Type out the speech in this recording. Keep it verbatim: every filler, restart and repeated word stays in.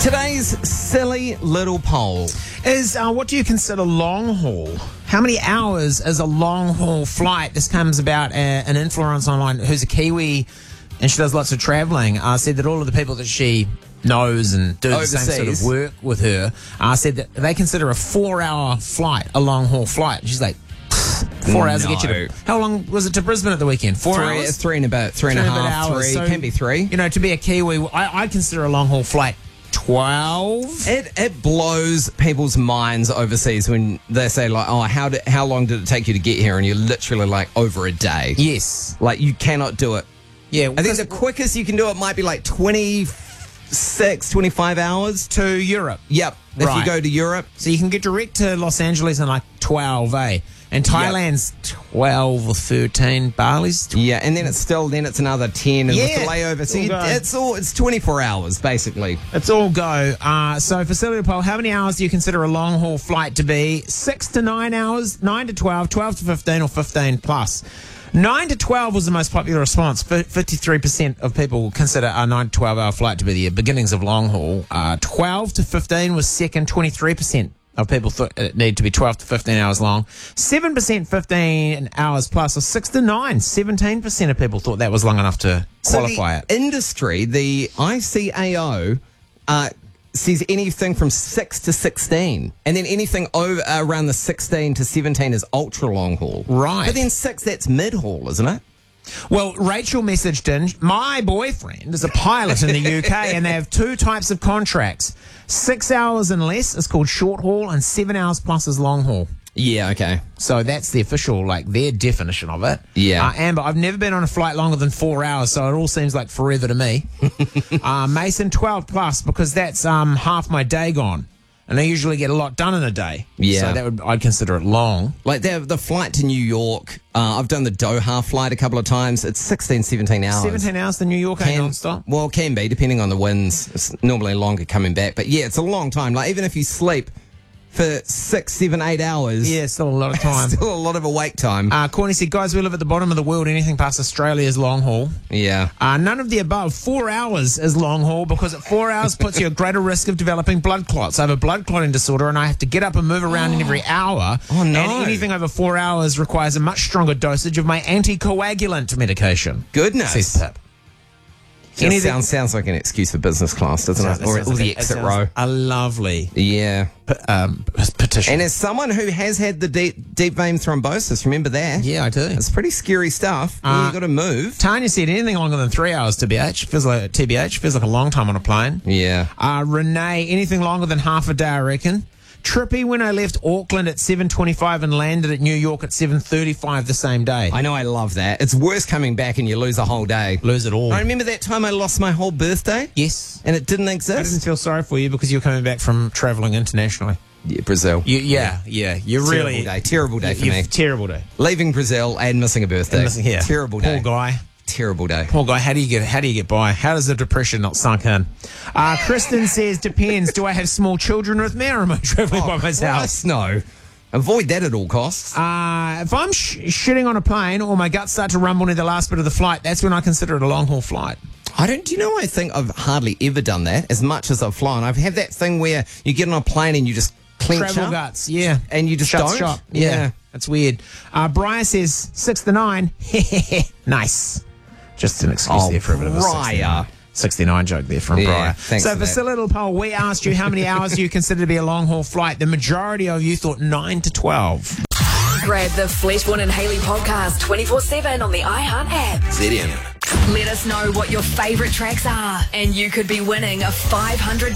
Today's silly little poll is uh, what do you consider long haul? How many hours is a long haul flight? This comes about uh, an influencer online who's a Kiwi and she does lots of travelling. Uh, said that all of the people that she knows and do the same sort of work with her uh, said that they consider a four hour flight a long haul flight. And she's like, Four hours no. to get you to... How long was it to Brisbane at the weekend? Four three, hours? Three and about, three and a half, three. So, can be three. You know, to be a Kiwi, I, I consider a long-haul flight twelve. It it blows people's minds overseas when they say, like, oh, how did, how long did it take you to get here? And you're literally like, over a day. Yes. Like, you cannot do it. Yeah. I think the quickest you can do it might be like twenty-six, twenty-five hours. To Europe. Yep. If right. you go to Europe. So you can get direct to Los Angeles in like twelve, eh? And Thailand's yep. twelve or thirteen, Bali's twelve. Yeah, and then it's still, then it's another ten and yeah. with the layover. So you, it's all, it's twenty-four hours, basically. It's all go. Uh, so for Silly Poll, how many hours do you consider a long haul flight to be? Six to nine hours, nine to twelve, twelve to fifteen, or fifteen plus? nine to twelve was the most popular response. fifty-three percent of people consider a nine to twelve hour flight to be the beginnings of long haul. Uh, twelve to fifteen was second, twenty-three percent. Of people thought it needed to be twelve to fifteen hours long. seven percent fifteen hours plus, or six to nine. seventeen percent of people thought that was long enough to qualify so the it. Industry, the I C A O, uh, says anything from six to sixteen. And then anything over uh, around the sixteen to seventeen is ultra long haul. Right. But then six, that's mid haul, isn't it? Well, Rachel messaged in, my boyfriend is a pilot in the U K and they have two types of contracts. Six hours and less is called short haul and seven hours plus is long haul. Yeah, okay. So that's the official, like, their definition of it. Yeah. Uh, Amber, I've never been on a flight longer than four hours, so it all seems like forever to me. uh, Mason, twelve plus, because that's um half my day gone. And I usually get a lot done in a day. Yeah. So that would, I'd consider it long. Like the, the flight to New York, uh, I've done the Doha flight a couple of times. It's sixteen, seventeen hours. seventeen hours to New York, ain't non-stop? Well, it can be, depending on the winds. It's normally longer coming back. But yeah, it's a long time. Like, even if you sleep for six, seven, eight hours. Yeah, still a lot of time. Still a lot of awake time. Uh, Corny said, guys, we live at the bottom of the world. Anything past Australia is long haul. Yeah. Uh, none of the above. Four hours is long haul because at four hours puts you at greater risk of developing blood clots. I have a blood clotting disorder and I have to get up and move around in every hour. Oh, no. And anything over four hours requires a much stronger dosage of my anticoagulant medication. Goodness. Says Pip. It sounds, sounds like an excuse for business class, doesn't it? Or, or like the a, exit row. A lovely yeah. p- um, petition. And as someone who has had the deep, deep vein thrombosis, remember that? Yeah, I do. It's pretty scary stuff. Uh, You've got to move. Tanya said anything longer than three hours to B H feels like T B H feels like a long time on a plane. Yeah. Uh, Renee, anything longer than half a day, I reckon. Trippy, when I left Auckland at seven twenty-five and landed at New York at seven thirty-five the same day. I know, I love that. It's worse coming back and you lose a whole day. Lose it all. I remember that time I lost my whole birthday. Yes. And it didn't exist. I didn't feel sorry for you because you were coming back from travelling internationally. Yeah, Brazil. You, yeah, yeah. You're terrible really... Day. Terrible day for you, me. Terrible day. Leaving Brazil and missing a birthday. And missing, yeah. Terrible day. Poor guy. Terrible day. Poor guy. How do you get? How do you get by? How does the depression not sunk in? Uh, Kristen says, depends. Do I have small children with me or am I travelling oh, by myself? Christ, no. Avoid that at all costs. Uh, if I'm sh- shitting on a plane or my guts start to rumble near the last bit of the flight, that's when I consider it a long haul flight. I don't. Do you know? I think I've hardly ever done that. As much as I've flown, I've had that thing where you get on a plane and you just clench Travel up, guts, yeah, and you just Shut don't. Shop. Yeah. yeah, that's weird. Uh, Brian says six to nine. Nice. Just an excuse Oh, there for a bit of a Briar. sixty-nine joke there from Yeah, Briar. thanks So for for that. Silly Little Poll, we asked you how many hours do you consider to be a long haul flight. The majority of you thought nine to twelve. Grab the Fleshborn and Haley podcast twenty-four seven on the iHeart app. Z M. Let us know what your favourite tracks are, and you could be winning a five hundred